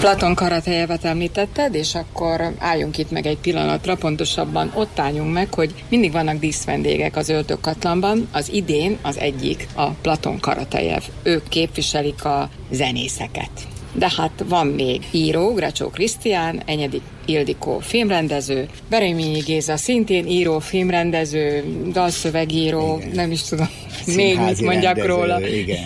Platon Karatejevet említetted, és akkor álljunk itt meg egy pillanatra, pontosabban ott álljunk meg, hogy mindig vannak díszvendégek az Ördögkatlanban. Az idén az egyik a Platon Karatejev. Ők képviselik a zenészeket. De hát van még író, Gracsó Krisztián, Enyedi Ildikó filmrendező, Bereményi Géza szintén író, filmrendező, dalszövegíró, igen. Nem is tudom még mit mondjak rendező, róla.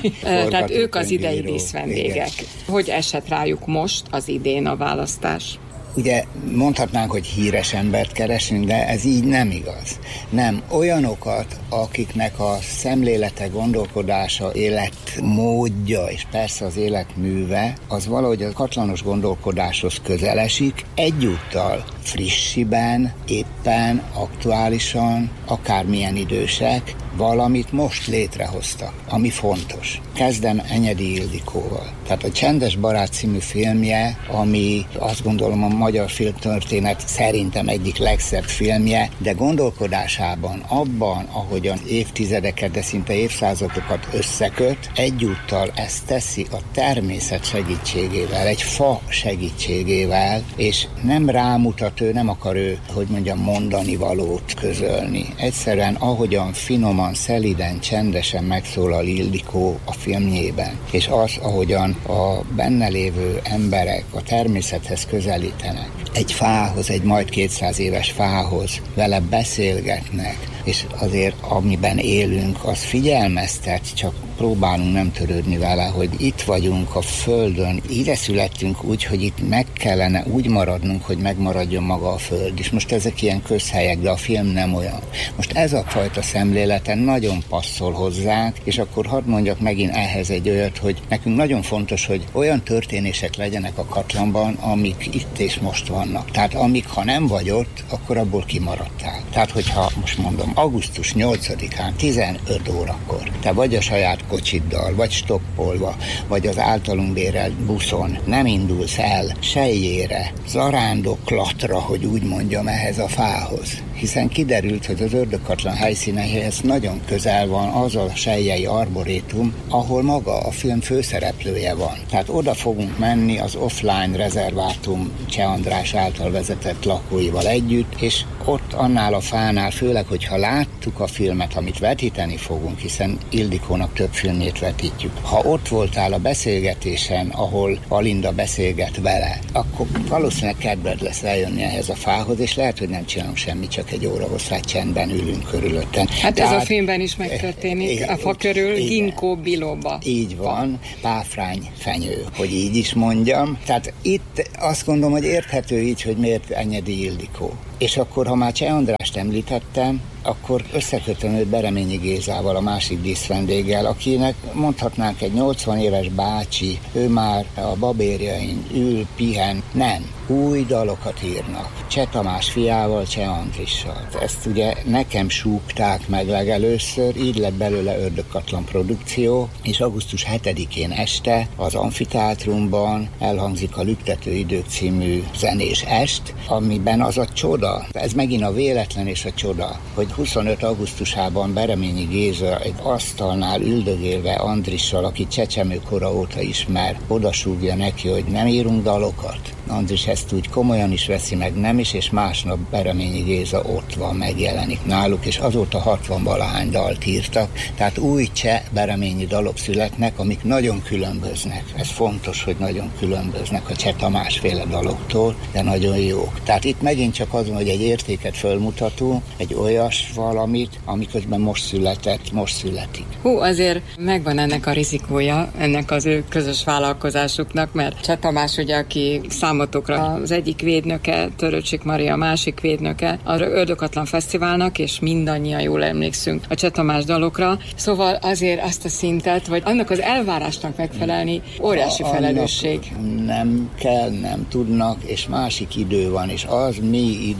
Tehát ők az idei díszvendégek. Igen. Hogy esett rájuk most az idén a választás? Ugye mondhatnánk, hogy híres embert keresünk, de ez így nem igaz. Nem, olyanokat, akiknek a szemlélete, gondolkodása, életmódja, és persze az életműve, az valahogy a katlanos gondolkodáshoz közel esik, egyúttal frissiben, éppen, aktuálisan, akármilyen idősek, valamit most létrehoztak, ami fontos. Kezdem Enyedi Ildikóval. Tehát a Csendes barát című filmje, ami azt gondolom a magyar filmtörténet szerintem egyik legszebb filmje, de gondolkodásában, abban, ahogyan évtizedeket, de szinte évszázadokat összeköt, egyúttal ezt teszi a természet segítségével, egy fa segítségével, és nem rámutat ő, nem akar ő, hogy mondjam, mondani valót közölni. Egyszerűen ahogyan finoman, szeliden, csendesen megszólal Ildikó a filmjében, és az, ahogyan a benne lévő emberek a természethez közelítenek, egy fához, egy majd 200 éves fához, vele beszélgetnek, és azért amiben élünk, az figyelmeztet, csak próbálunk nem törődni vele, hogy itt vagyunk a Földön, ide születtünk úgy, hogy itt meg kellene úgy maradnunk, hogy megmaradjon maga a Föld. És most ezek ilyen közhelyek, de a film nem olyan. Most ez a fajta szemlélete nagyon passzol hozzánk, és akkor hadd mondjak megint ehhez egy olyat, hogy nekünk nagyon fontos, hogy olyan történések legyenek a Katlanban, amik itt és most vannak. Tehát amik, ha nem vagy ott, akkor abból kimaradtál. Tehát, hogyha most mondom, augusztus 8-án 15 órakor te vagy a saját kocsiddal, vagy stoppolva, vagy az általunk bérelt buszon nem indulsz el sejjére, zarándoklatra, hogy úgy mondjam, ehhez a fához. Hiszen kiderült, hogy az Ördögkatlan helyszíneihez nagyon közel van az a sejjei arborétum, ahol maga a film főszereplője van. Tehát oda fogunk menni az offline rezervátum Cseh András által vezetett lakóival együtt, és ott annál a fánál, főleg, hogyha láttuk a filmet, amit vetíteni fogunk, hiszen Ildikónak több filmjét vetítjük. Ha ott voltál a beszélgetésen, ahol Alinda beszélget vele, akkor valószínűleg kedved lesz eljönni ehhez a fához, és lehet, hogy nem csinálunk semmit, csak egy óra hosszát csendben ülünk körülötten. Hát tehát, ez a filmben is megtörténik, a fa körül ginkgo biloba. Így van, páfrány fenyő, hogy így is mondjam. Tehát itt azt gondolom, hogy érthető így, hogy miért Enyedi Ildikó. És akkor, ha már Cseh Andrást említettem, akkor összekötöm őt Bereményi Gézával, a másik díszvendéggel, akinek mondhatnánk egy 80 éves bácsi, ő már a babérjain ül, pihen, nem. Új dalokat írnak. Cseh Tamás fiával, Cseh Andrissal. Ezt ugye nekem súgták meg legelőször, így lett belőle Ördögkatlan produkció, és augusztus 7-én este az Amfiteátrumban elhangzik a Lüktető idők című zenés est, amiben az a csoda, ez megint a véletlen és a csoda, hogy 25. augusztusában Bereményi Géza egy asztalnál üldögélve Andrissal, aki csecsemőkora óta ismer, odasúgja neki, hogy nem írunk dalokat. Andris ezt úgy komolyan is veszi, meg nem is, és másnap Bereményi Géza ott van, megjelenik náluk, és azóta 60-valahány dalt írtak, tehát új cseh bereményi dalok születnek, amik nagyon különböznek. Ez fontos, hogy nagyon különböznek a Cseh Tamás-féle daloktól, de nagyon jók. Tehát itt megint csak az, hogy egy értéket fölmutató, egy olyas valamit, amiközben most született, most születik. Azért megvan ennek a rizikója, ennek az ő közös vállalkozásuknak, mert Cseh Tamás ugye, aki számotokra az egyik védnöke, Törőcsik Maria a másik védnöke az Ördögkatlan Fesztiválnak, és mindannyian jól emlékszünk a Cseh Tamás dalokra. Szóval azért azt a szintet, vagy annak az elvárásnak megfelelni óriási felelősség. Nem kell, nem tudnak, és másik idő van, és az mi idő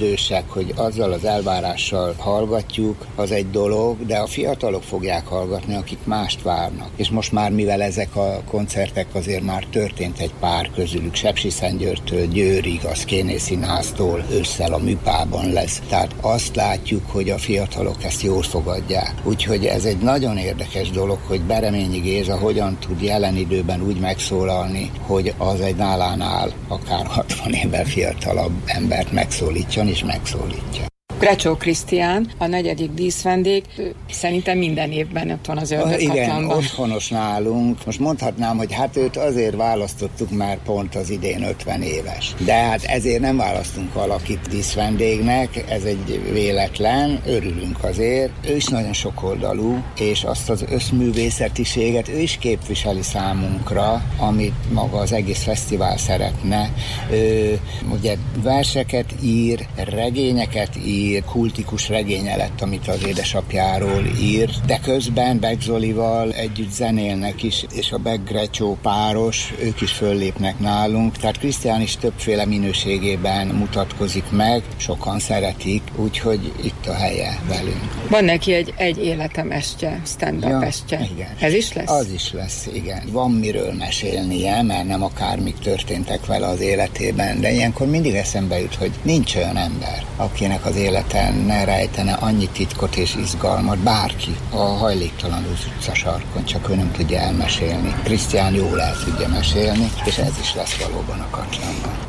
idősek, hogy azzal az elvárással hallgatjuk, az egy dolog, de a fiatalok fogják hallgatni, akik mást várnak. És most már, mivel ezek a koncertek azért már történt egy pár közülük, Sepsiszentgyörgytől Győrig, a Szkéné Színháztól ősszel a Műpában lesz. Tehát azt látjuk, hogy a fiatalok ezt jól fogadják. Úgyhogy ez egy nagyon érdekes dolog, hogy Bereményi Géza hogyan tud jelen időben úgy megszólalni, hogy az egy nálánál akár 60 évvel fiatalabb embert megszólítson és megszólítja. Grecsó Krisztián, a 4. díszvendég, szerintem minden évben ott van az Ördögkatlanban. Igen, otthonos nálunk. Most mondhatnám, hogy hát őt azért választottuk, mert pont az idén 50 éves. De hát ezért nem választunk valakit díszvendégnek, ez egy véletlen, örülünk azért. Ő is nagyon sokoldalú, és azt az összművészetiséget ő is képviseli számunkra, amit maga az egész fesztivál szeretne. Ő ugye verseket ír, regényeket ír, kultikus regénye lett, amit az édesapjáról ír, de közben Beck Zolival együtt zenélnek is, és a Beck-Grecsó páros, ők is föllépnek nálunk, tehát Krisztián is többféle minőségében mutatkozik meg, sokan szeretik, úgyhogy itt a helye velünk. Van neki egy életem estje, stand-up estje. Igen. Ez is lesz? Az is lesz, igen. Van miről mesélnie, mert nem akármik történtek vele az életében, de ilyenkor mindig eszembe jut, hogy nincs olyan ember, akinek az életen ne rejtene annyi titkot és izgalmat, bárki a hajléktalanul utca sarkon, csak ő nem tudja elmesélni. Krisztián jól el tudja mesélni, és ez is lesz valóban a Katlanban.